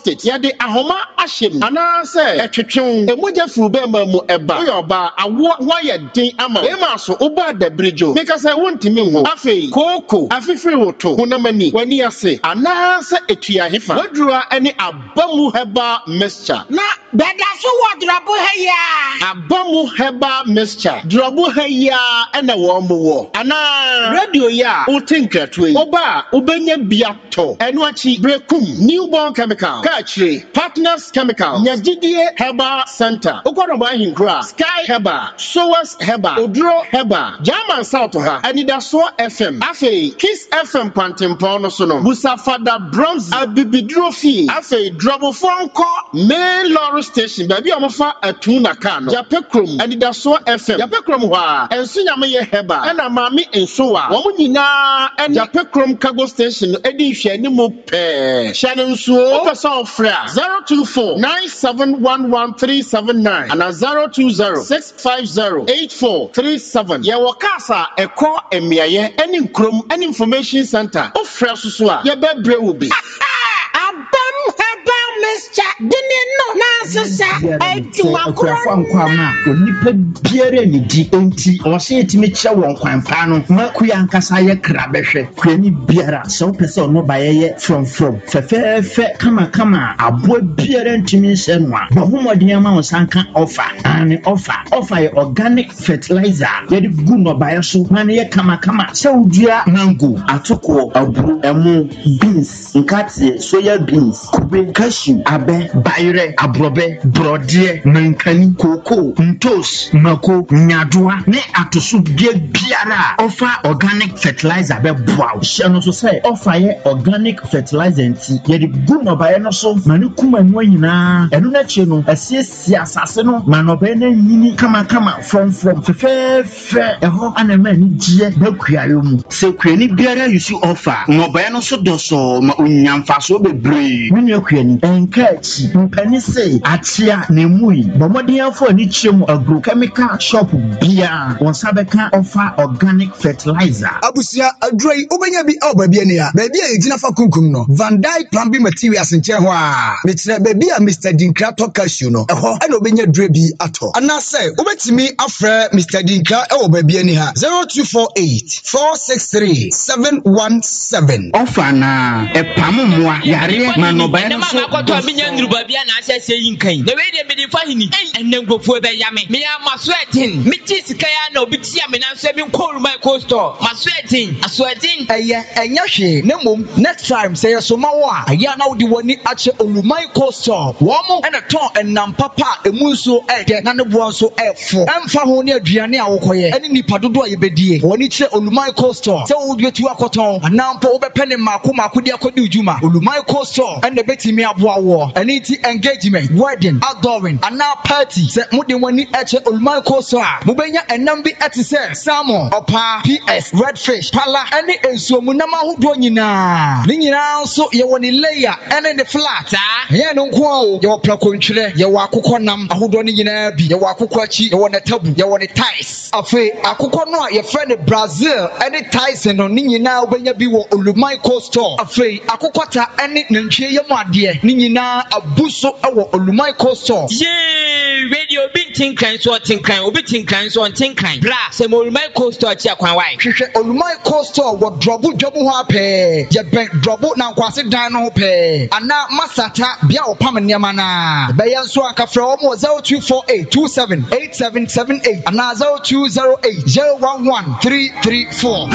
prostate ya de ahoma ahyem ana se etwetwen emoja furu be ma mu eba oyoba awo hoye din ama ema so oba da bridge make say wontimi ho afei koko afifiri woto hunamani wani ase ana se etua hefa wadura ani abamu heba mixture na beda so wodrabo heya abamu heba mixture drobo heya ena wo mo ana radio ya utinkratwe oba obenya biato eno achi brekum newborn chemical kachire partners chemical nyagidie heba center okodoba hinkra sky heba sowas heba odro heba German South ha anidaso FM afei Kiss FM Pantempo no so no Busafada Bronze abibidrofi afei Drobo Fonko main lorry station baby omofa atuna ka no Japekrom anidaso FM Japekrom ho a enso nyame ye heba ena maami enso a wo nyina en Japekrom cargo station edi hwe ni mu pe hye nso opesa ofra 024971139 and 02065084337 ye wakasa eko emiaye any nkrom any information center ofra susu a ye bebre wo bi abam heba Mr. Dini no na sesa adwuma kro nkwa onipa biere ni di enti o se etimi kye won kwanpa no makuya nkasa ye kra behwe kwani biara so pese ono baye from fefe kama abo biere ntimi nse no a bohomodin ma wonsanka offer and offer ye organic fertilizer ye di gu no baye so na ye kama se udua mango atoko aburu emu beans nkate soya beans kube cashew abe bayre abrobe brodie mankani koko ntos mako nyadoa ne atoso biara offer organic fertilizer be boa hye no so say offer ye organic fertilizer nti ye di gu no baye no so mane kuma no nyina eno na che no asiesie asase no manobe na nyini kama from fefe eho anema ni gie bakuayo mu se kwani biara you see offer no baye no so doso ma unyamfa so bebre munye kwani enkachi mpani say atia na mui bomodin afo ni chemu agrochemical shop bia won sabeka offer organic fertilizer abusia adroi obenya bi oba bia ne ya baby a yegina fa kunkum no Van Dyke plumbing materials nche ho a metre baby a Mr. Dinkra Cashew no eho e na obenya dre bi ato ana say obetimi afre Mr. Dinkra e oba bia ne ha 0248463717 offer na epammoa yare manoba no so akwato amenya nruba bia na asese yinkan the way they be fa hini enengofo be yame me ya maswetin me tisika ya na obiti ya me na so bi nkolu my coaster maswetin aswetin enya hwe na mom next time say so ma wo a ya na wodi woni ache olumai coaster wo mo na ton enam papa emu so ede na ne bo so efo emfa ho ne aduane a wokoye eni nipa dodo a yebedie woni che olumai coaster se wo betu akoton anampo wo be pene mako de akodi ujuma olumai coaster ene betimi aboa wo eni ti engagement wedding outdooring ana party se mudi woni eche olumai coaster a mubenya enam bi etise salmon opa ps redfish pala eni ensuomu na mahodo nyina ni nyina so ye woni layer ene the flat ye no nko o ye plakontwire ye wa akokɔ nam ahodo ni nyina bi ye wa akokɔ achi ye woni tabu ye woni ties afi akokɔ no a ye friend Brazil ene ties no ni nyina obenya bi wo olumai coaster afi akokɔta ene nantwie ye mu ade ni nyina abuso ewo olumai coaster ye radio bi tinkan so tinkan obi tinkan so tinkan bra se mo olumai coaster achi akwan wai hwehwe olumai coaster wo drobo dwamu ho apɛ ye ben drobo na nkwase dan no ho pɛ ana masata bia opam nneema na be ye nso akafra wo mo 0248278778 ana 0208011334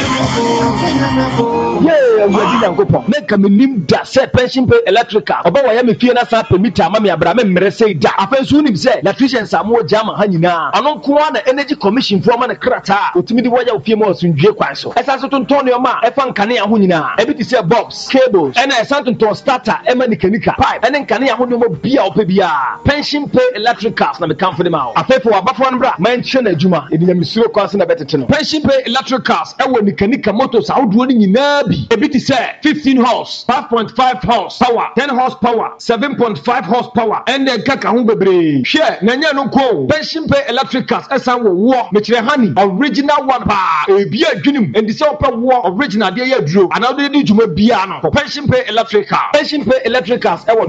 yeah we di yankopon make me nim da se pension pay electrical oba wa ya me fie na sa permit ama me abra me mmere sei da afansu nim se electricians amo jama ha nyina anonko na energy commission fo ma na krata otimi di woja ofie ma osundwe kwan so esa so tonton ne ma e fa nkane ho nyina e bi ti se bulbs cables ena esa tonton starter e ma mechanical pipe ena nkane ho no bia opa bia pension pay electricals na me kan for dem a afefo abafo no bra man hwe na adwuma e bi nyamisiro kwan se na betete no pension pay electricals e wo mechanical motors awdo ni nyina bi e bi ti se 15 horse 5.5 horse power 10 horsepower 7.5 horsepower and then kaka ho bebre hwe na nya no ko pension pay electricals esan wo mechire hani original one pa e bi adwunim and the pe wo original de ya duro ana de di dwuma bia no pension pay electricals e